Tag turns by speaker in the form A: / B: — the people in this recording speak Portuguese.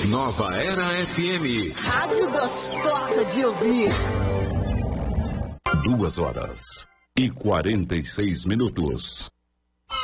A: Nova Era FM.
B: Rádio gostosa de ouvir.
A: 2h46.